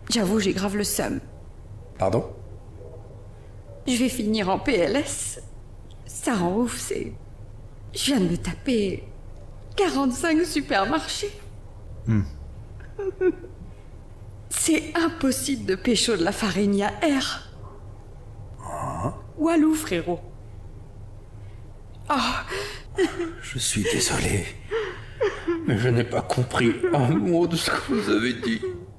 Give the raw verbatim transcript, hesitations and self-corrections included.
J'avoue, j'ai grave le seum. Pardon? Je vais finir en P L S. Ça rend ouf, c'est... Je viens de me taper... quarante-cinq supermarchés. Hmm. C'est impossible de pécho de la Farinia R. Walou, frérot. Oh. Je suis désolé. Mais je n'ai pas compris un mot de ce que vous avez dit.